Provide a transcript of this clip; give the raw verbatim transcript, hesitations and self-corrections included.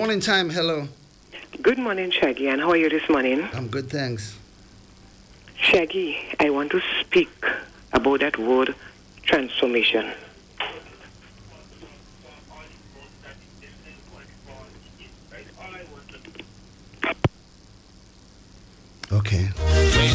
Morning time, hello. Good morning, Shaggy, and how are you this morning? I'm good, thanks. Shaggy, I want to speak about that word transformation. Okay.